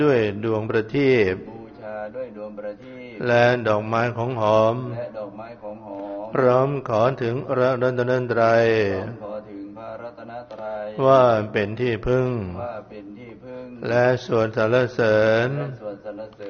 ด้วยดวงประทีปบูชาด้วยดวงประทีปและดอกไม้ของหอมและดอกไม้ของหอมพร้อมขอถึงพระรัตนตรัยขอถึงพระรัตนตรัยว่าเป็นที่พึ่งว่าเป็นที่พึ่งและส่วนสรรเสริญ